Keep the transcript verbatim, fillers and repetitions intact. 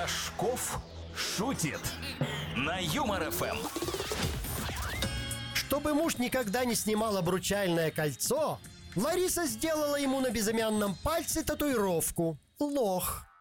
Рожков шутит на Юмор эф эм. Чтобы муж никогда не снимал обручальное кольцо, Лариса сделала ему на безымянном пальце татуировку «Лох».